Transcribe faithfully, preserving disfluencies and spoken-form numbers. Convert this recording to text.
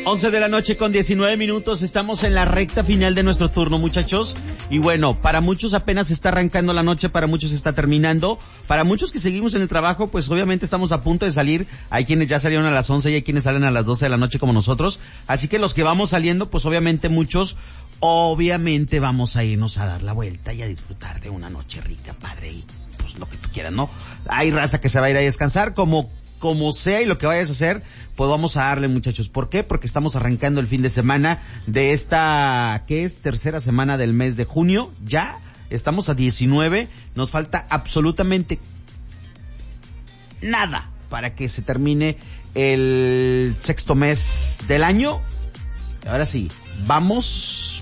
once de la noche con diecinueve minutos, estamos en la recta final de nuestro turno, muchachos, y bueno, para muchos apenas está arrancando la noche, para muchos está terminando, para muchos que seguimos en el trabajo, pues obviamente estamos a punto de salir, hay quienes ya salieron a las once y hay quienes salen a las doce de la noche como nosotros, así que los que vamos saliendo, pues obviamente muchos, obviamente vamos a irnos a dar la vuelta y a disfrutar de una noche rica, padre, y pues lo que tú quieras, ¿no? Hay raza que se va a ir a descansar, como como sea y lo que vayas a hacer, pues vamos a darle, muchachos. ¿Por qué? Porque estamos arrancando el fin de semana de esta, ¿qué es? Tercera semana del mes de junio. Ya estamos a diecinueve. Nos falta absolutamente nada para que se termine el sexto mes del año. Ahora sí, vamos